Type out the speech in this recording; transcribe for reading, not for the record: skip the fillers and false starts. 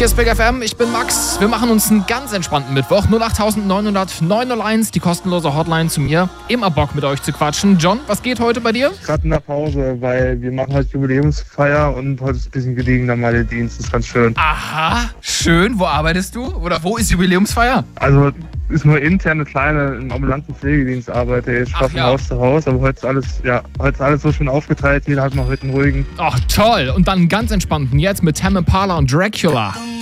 Hier ist Big FM, ich bin Max. Wir machen uns einen ganz entspannten Mittwoch. 08900 901, die kostenlose Hotline zu mir. Immer Bock mit euch zu quatschen. John, was geht heute bei dir? Gerade in der Pause, weil wir machen heute Jubiläumsfeier und heute ist ein bisschen gediegener Dienst. Das ist ganz schön. Aha, schön. Wo arbeitest du? Oder wo ist Jubiläumsfeier? Also ist nur intern eine kleine, im ambulanten Pflegedienst arbeite ich. Von Haus zu Haus, aber heute ist alles so schön aufgeteilt. Jeder hat mal heute einen ruhigen. Ach toll. Und dann einen ganz entspannten jetzt mit Tame Impala und Dracula.